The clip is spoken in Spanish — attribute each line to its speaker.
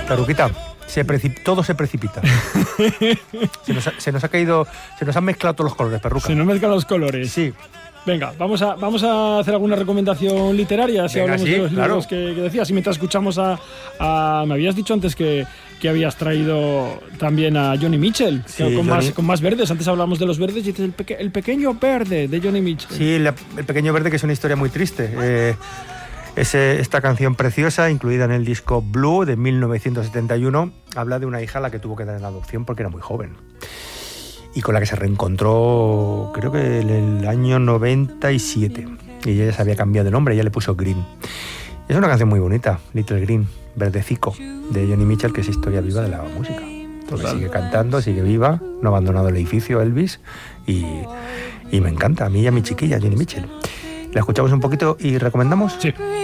Speaker 1: Perruquita, todo se precipita. se nos ha caído, se nos han mezclado todos los colores, Perruca.
Speaker 2: Se nos mezclan los colores.
Speaker 1: Sí.
Speaker 2: Venga, vamos a hacer alguna recomendación literaria, si hablamos de los libros que decías. Y mientras escuchamos me habías dicho antes que habías traído también a Joni Mitchell, sí, con más verdes. Antes hablamos de los verdes y dices el pequeño verde de Joni Mitchell.
Speaker 1: Sí, el pequeño verde, que es una historia muy triste. Esta canción preciosa, incluida en el disco Blue de 1971, habla de una hija a la que tuvo que dar en adopción porque era muy joven. Y con la que se reencontró, creo que en el año 97. Y ella se había cambiado de nombre, ella le puso Green. Es una canción muy bonita, Little Green, verdecico, de Joni Mitchell, que es historia viva de la música. Entonces sigue cantando, sigue viva, no ha abandonado el edificio, Elvis, y me encanta, a mí y a mi chiquilla, Joni Mitchell. ¿La escuchamos un poquito y recomendamos?
Speaker 2: Sí.